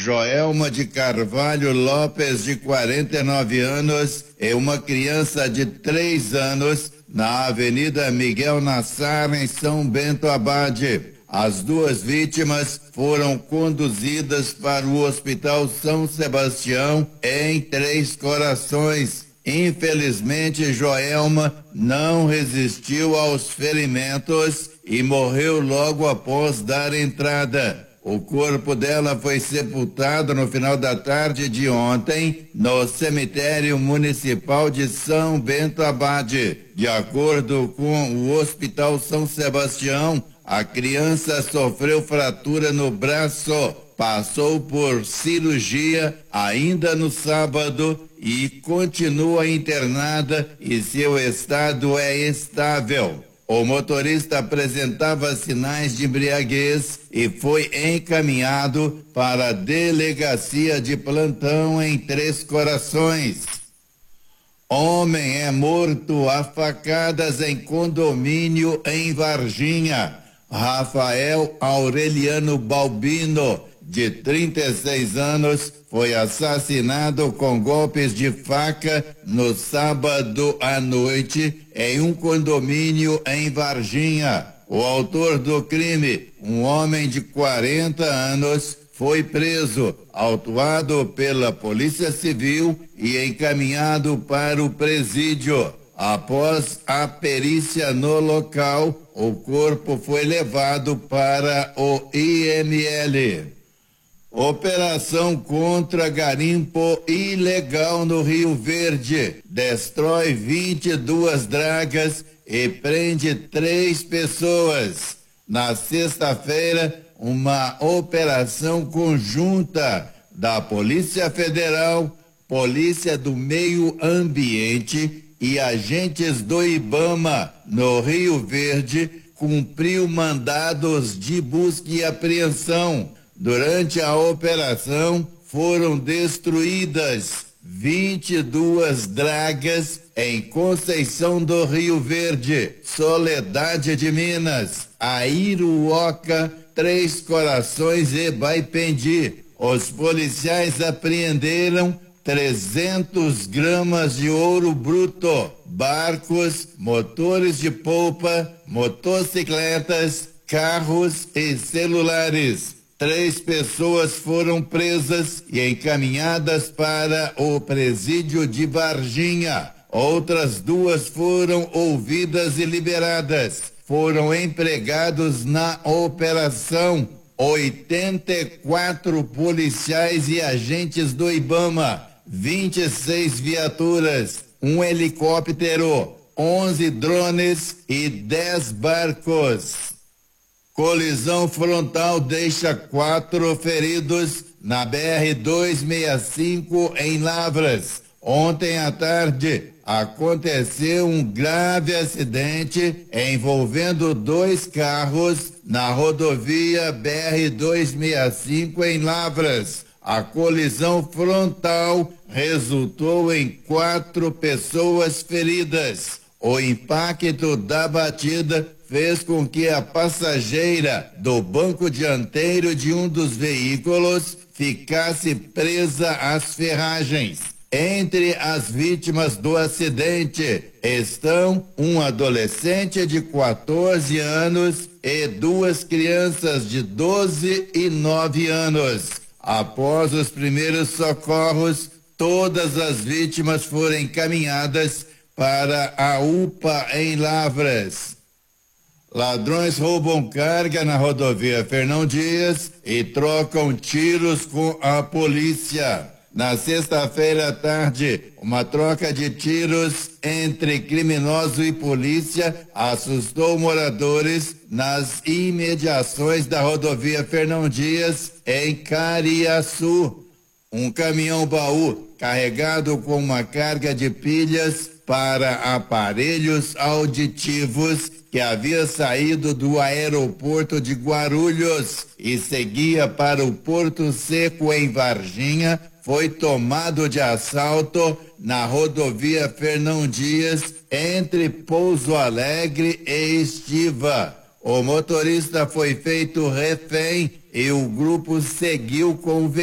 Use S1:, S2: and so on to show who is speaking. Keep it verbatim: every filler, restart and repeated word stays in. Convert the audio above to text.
S1: Joelma de Carvalho Lopes, de quarenta e nove anos, e uma criança de três anos, na Avenida Miguel Nassar, em São Bento Abade. As duas vítimas foram conduzidas para o Hospital São Sebastião, em Três Corações. Infelizmente, Joelma não resistiu aos ferimentos e morreu logo após dar entrada. O corpo dela foi sepultado no final da tarde de ontem no cemitério municipal de São Bento Abade. De acordo com o Hospital São Sebastião, a criança sofreu fratura no braço, passou por cirurgia ainda no sábado e continua internada e seu estado é estável. O motorista apresentava sinais de embriaguez e foi encaminhado para a delegacia de plantão em Três Corações. Homem é morto a facadas em condomínio em Varginha. Rafael Aureliano Balbino, de trinta e seis anos, foi assassinado com golpes de faca no sábado à noite em um condomínio em Varginha. O autor do crime, um homem de quarenta anos, foi preso, autuado pela Polícia Civil e encaminhado para o presídio. Após a perícia no local, o corpo foi levado para o I M L. Operação contra garimpo ilegal no Rio Verde. Destrói vinte e duas dragas e prende três pessoas. Na sexta-feira, uma operação conjunta da Polícia Federal, Polícia do Meio Ambiente e agentes do IBAMA no Rio Verde cumpriu mandados de busca e apreensão. Durante a operação foram destruídas vinte e duas dragas em Conceição do Rio Verde, Soledade de Minas, Airuoca, Três Corações e Baipendi. Os policiais apreenderam trezentas gramas de ouro bruto, barcos, motores de polpa, motocicletas, carros e celulares. Três pessoas foram presas e encaminhadas para o presídio de Varginha. Outras duas foram ouvidas e liberadas. Foram empregados na operação oitenta e quatro policiais e agentes do IBAMA, vinte e seis viaturas, um helicóptero, onze drones e dez barcos. Colisão frontal deixa quatro feridos na B R duzentos e sessenta e cinco em Lavras. Ontem à tarde aconteceu um grave acidente envolvendo dois carros na rodovia B R duzentos e sessenta e cinco em Lavras. A colisão frontal resultou em quatro pessoas feridas. O impacto da batida fez com que a passageira do banco dianteiro de um dos veículos ficasse presa às ferragens. Entre as vítimas do acidente estão um adolescente de quatorze anos e duas crianças de doze e nove anos. Após os primeiros socorros, todas as vítimas foram encaminhadas para a U P A em Lavras. Ladrões roubam carga na rodovia Fernão Dias e trocam tiros com a polícia. Na sexta-feira à tarde, uma troca de tiros entre criminoso e polícia assustou moradores nas imediações da rodovia Fernão Dias, em Cariaçu. Um caminhão-baú carregado com uma carga de pilhas para aparelhos auditivos que havia saído do aeroporto de Guarulhos e seguia para o Porto Seco em Varginha, foi tomado de assalto na rodovia Fernão Dias, entre Pouso Alegre e Estiva. O motorista foi feito refém e o grupo seguiu com o veículo.